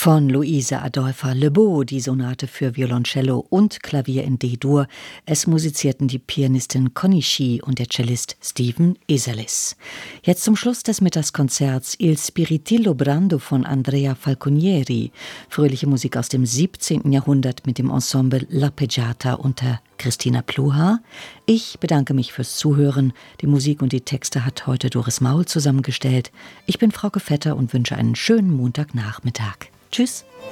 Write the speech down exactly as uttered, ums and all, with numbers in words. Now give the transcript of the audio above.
Von Luise Adolpha Le Beau, die Sonate für Violoncello und Klavier in D-Dur. Es musizierten die Pianistin Conny Shih und der Cellist Stephen Eserlis. Jetzt zum Schluss des Mittagskonzerts Il Spiritillo Brando von Andrea Falconieri. Fröhliche Musik aus dem siebzehnten Jahrhundert mit dem Ensemble L'Arpeggiata unter Christina Pluhar. Ich bedanke mich fürs Zuhören. Die Musik und die Texte hat heute Doris Maul zusammengestellt. Ich bin Frauke Vetter und wünsche einen schönen Montagnachmittag. Tschüss.